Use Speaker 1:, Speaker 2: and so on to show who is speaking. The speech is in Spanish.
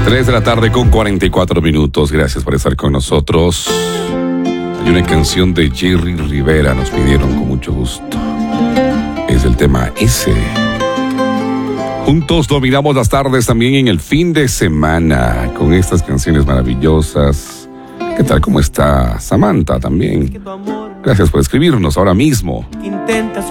Speaker 1: 3 de la tarde con 44 minutos. Gracias por estar con nosotros. Hay una canción de Jerry Rivera, nos pidieron con mucho gusto. Es el tema ese. Juntos dominamos las tardes también en el fin de semana con estas canciones maravillosas. ¿Qué tal? ¿Cómo está Samantha también? Gracias por escribirnos ahora mismo.